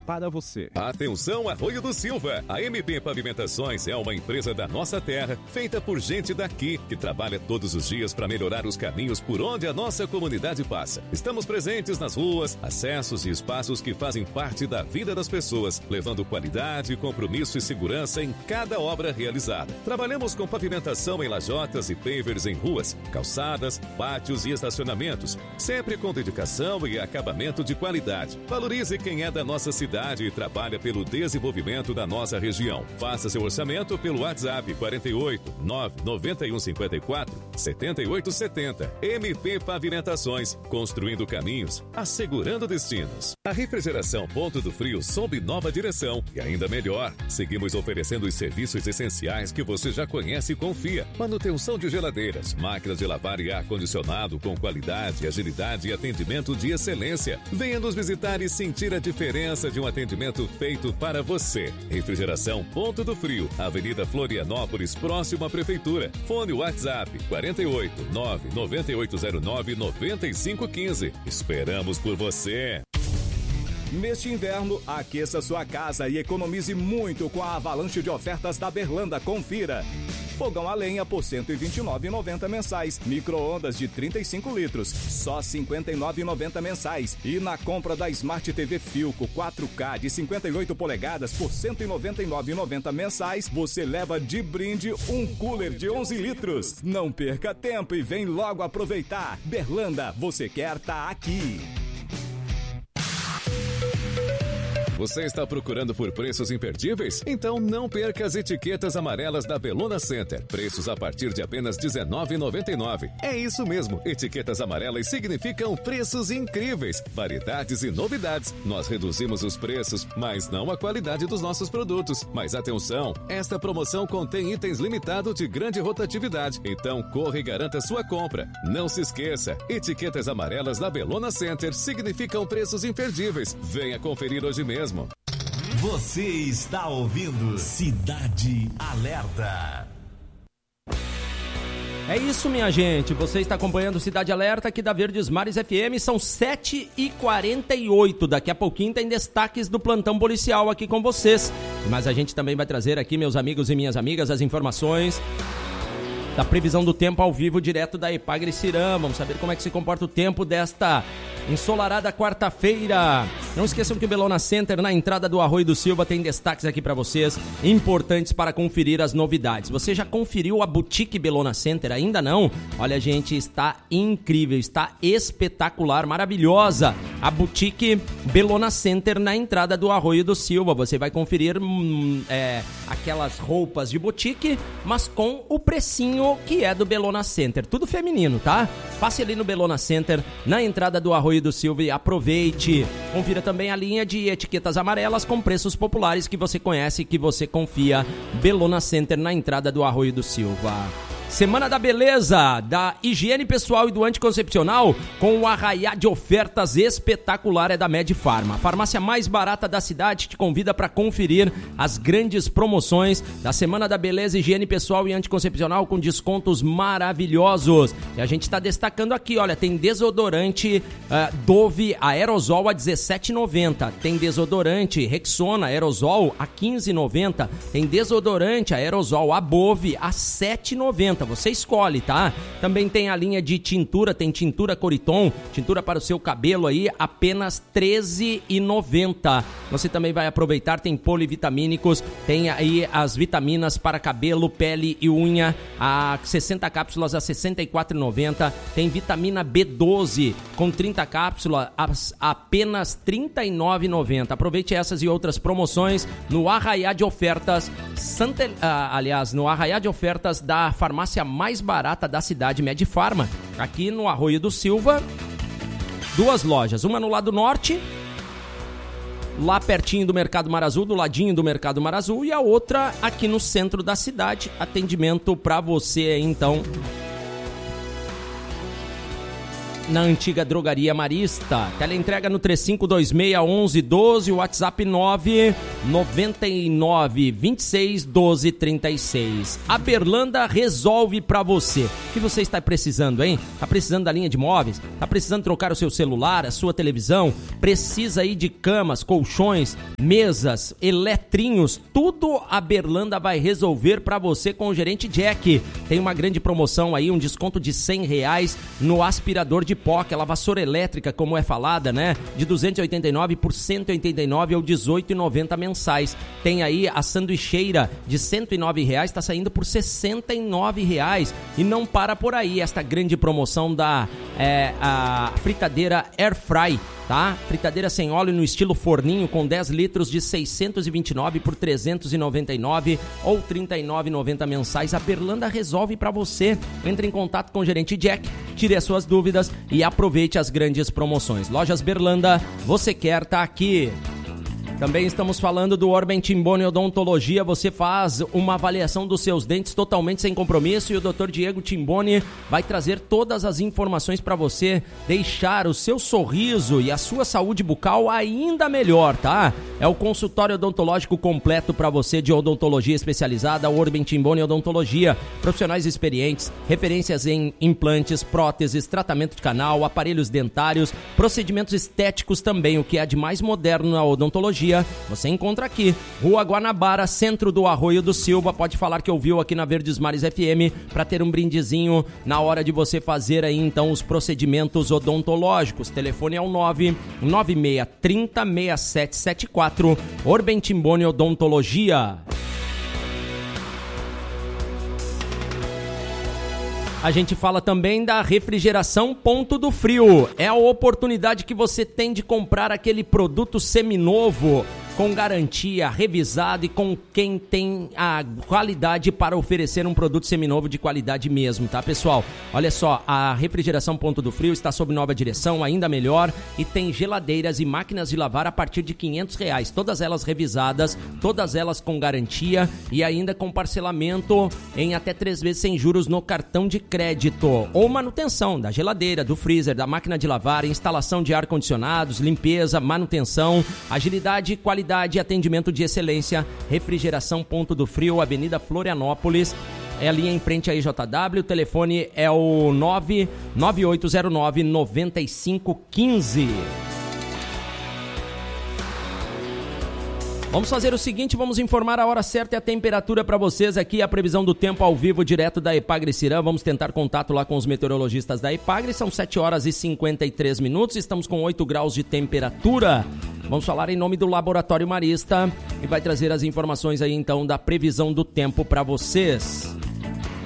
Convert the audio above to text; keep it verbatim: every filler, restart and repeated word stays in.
para você. Atenção, Arroio do Silva! A M P Pavimentações é uma empresa da nossa terra, feita por gente daqui, que trabalha todos os dias para melhorar os caminhos por onde a nossa comunidade passa. Estamos presentes nas ruas, acessos e espaços que fazem parte da vida das pessoas, levando qualidade, compromisso e segurança em cada obra realizada. Trabalhamos com pavimentação em lajotas e pavers em ruas, calçadas, pátios e estacionamentos, sempre com dedicação e acabamento de qualidade. Valorize quem é da nossa cidade e trabalha pelo desenvolvimento da nossa região. Faça seu orçamento pelo WhatsApp quarenta e oito, nove nove um cinco quatro, sete oito sete zero. M P Pavimentações, construindo caminhos, assegurando destinos. A refrigeração Ponto do Frio sob nova direção e ainda melhor. Seguimos oferecendo os serviços essenciais que você já conhece e confia. Manutenção de geladeiras, máquinas de lavar e ar-condicionado com qualidade, agilidade e atendimento de excelência. Venha nos visitar e sentir a diferença de um atendimento feito para você. Refrigeração Ponto do Frio, Avenida Florianópolis, próximo à Prefeitura. Fone WhatsApp quarenta e oito, nove nove oito zero nove, nove cinco um cinco. Esperamos por você. Neste inverno, aqueça sua casa e economize muito com a avalanche de ofertas da Berlanda. Confira. Fogão a lenha por cento e vinte e nove reais e noventa centavos mensais. Micro-ondas de trinta e cinco litros, só cinquenta e nove reais e noventa centavos mensais. E na compra da Smart T V Philco quatro K de cinquenta e oito polegadas por cento e noventa e nove reais e noventa centavos mensais, você leva de brinde um cooler de onze litros. Não perca tempo e vem logo aproveitar. Berlanda, você quer tá aqui. Você está procurando por preços imperdíveis? Então não perca as etiquetas amarelas da Bellona Center. Preços a partir de apenas dezenove reais e noventa e nove centavos. É isso mesmo, etiquetas amarelas significam preços incríveis, variedades e novidades. Nós reduzimos os preços, mas não a qualidade dos nossos produtos. Mas atenção, esta promoção contém itens limitados de grande rotatividade. Então corra e garanta sua compra. Não se esqueça, etiquetas amarelas da Bellona Center significam preços imperdíveis. Venha conferir hoje mesmo. Você está ouvindo Cidade Alerta. É isso, minha gente. Você está acompanhando Cidade Alerta aqui da Verdes Mares F M. São sete e quarenta e oito. Daqui a pouquinho tem destaques do plantão policial aqui com vocês. Mas a gente também vai trazer aqui, meus amigos e minhas amigas, as informações da previsão do tempo ao vivo, direto da Epagre Cirã. Vamos saber como é que se comporta o tempo desta ensolarada quarta-feira. Não esqueçam que o Bellona Center, na entrada do Arroio do Silva, tem destaques aqui para vocês, importantes para conferir as novidades. Você já conferiu a Boutique Bellona Center? Ainda não? Olha, gente, está incrível, está espetacular, maravilhosa. A Boutique Bellona Center na entrada do Arroio do Silva. Você vai conferir hum, é, aquelas roupas de boutique, mas com o precinho que é do Bellona Center. Tudo feminino, tá? Passe ali no Bellona Center, na entrada do Arroio do Silva, e aproveite. Confira também a linha de etiquetas amarelas com preços populares que você conhece e que você confia. Bellona Center na entrada do Arroio do Silva. Semana da Beleza, da higiene pessoal e do anticoncepcional, com o arraiá de ofertas espetacular, é da Medfarma. A farmácia mais barata da cidade te convida para conferir as grandes promoções da Semana da Beleza, higiene pessoal e anticoncepcional com descontos maravilhosos. E a gente está destacando aqui, olha, tem desodorante uh, Dove Aerosol a dezessete reais e noventa centavos. Tem desodorante Rexona Aerosol a quinze reais e noventa centavos. Tem desodorante Aerosol Above a sete reais e noventa centavos. Você escolhe, tá? Também tem a linha de tintura, tem tintura Coriton, tintura para o seu cabelo aí, apenas treze reais e noventa centavos. Você também vai aproveitar, tem polivitamínicos, tem aí as vitaminas para cabelo, pele e unha, a sessenta cápsulas a sessenta e quatro reais e noventa centavos. Tem vitamina B doze com trinta cápsulas a apenas trinta e nove reais e noventa centavos. Aproveite essas e outras promoções no arraiá de ofertas, Santa, ah, aliás, no arraiá de ofertas da farmácia mais barata da cidade, Medfarma, aqui no Arroio do Silva. Duas lojas, uma no lado norte, lá pertinho do Mercado Mar Azul, do ladinho do Mercado Mar Azul, e a outra aqui no centro da cidade. Atendimento para você, então, na antiga Drogaria Marista. Teleentrega no três cinco dois seis, um um um dois, o WhatsApp nove noventa e nove, vinte e seis, doze, trinta e seis. A Berlanda resolve pra você. O que você está precisando, hein? Tá precisando da linha de móveis? Tá precisando trocar o seu celular, a sua televisão? Precisa aí de camas, colchões, mesas, eletrinhos? Tudo a Berlanda vai resolver pra você com o gerente Jack. Tem uma grande promoção aí, um desconto de cem reais no aspirador de pó, aquela vassoura elétrica, como é falada, né? De duzentos e oitenta e nove por cento e oitenta e nove ou dezoito reais e noventa centavos mensais. Tem aí a sanduicheira de cento e nove reais, está saindo por sessenta e nove reais. E não para por aí esta grande promoção da é, a fritadeira Air Fry, tá? Fritadeira sem óleo no estilo forninho com dez litros de seiscentos e vinte e nove por trezentos e noventa e nove ou trinta e nove reais e noventa centavos mensais. A Berlanda resolve para você. Entre em contato com o gerente Jack, tire as suas dúvidas e aproveite as grandes promoções. Lojas Berlanda, você quer tá aqui. Também estamos falando do Orben Timboni Odontologia. Você faz uma avaliação dos seus dentes totalmente sem compromisso e o doutor Diego Timboni vai trazer todas as informações para você deixar o seu sorriso e a sua saúde bucal ainda melhor, tá? É o consultório odontológico completo para você de odontologia especializada, Orben Timboni Odontologia. Profissionais experientes, referências em implantes, próteses, tratamento de canal, aparelhos dentários, procedimentos estéticos também, o que é de mais moderno na odontologia. Você encontra aqui, Rua Guanabara, centro do Arroio do Silva. Pode falar que ouviu aqui na Verdes Mares F M para ter um brindezinho na hora de você fazer aí então os procedimentos odontológicos. Telefone é o nove nove seis três zero seis sete sete quatro. Orben Timboni Odontologia. A gente fala também da refrigeração Ponto do Frio. É a oportunidade que você tem de comprar aquele produto seminovo com garantia, revisado e com quem tem a qualidade para oferecer um produto seminovo de qualidade mesmo, tá, pessoal? Olha só, a refrigeração Ponto do Frio está sob nova direção, ainda melhor, e tem geladeiras e máquinas de lavar a partir de quinhentos reais, todas elas revisadas, todas elas com garantia e ainda com parcelamento em até três vezes sem juros no cartão de crédito, ou manutenção da geladeira, do freezer, da máquina de lavar, instalação de ar-condicionados, limpeza, manutenção, agilidade e qualidade e atendimento de excelência. Refrigeração Ponto do Frio, Avenida Florianópolis, é ali em frente à I J W. O telefone é o nove nove oito zero nove nove cinco um cinco. Vamos fazer o seguinte, vamos informar a hora certa e a temperatura para vocês aqui, a previsão do tempo ao vivo direto da Epagre Cirã. Vamos tentar contato lá com os meteorologistas da Epagre. São sete horas e cinquenta e três minutos, estamos com oito graus de temperatura. Vamos falar em nome do Laboratório Marista e vai trazer as informações aí então da previsão do tempo para vocês.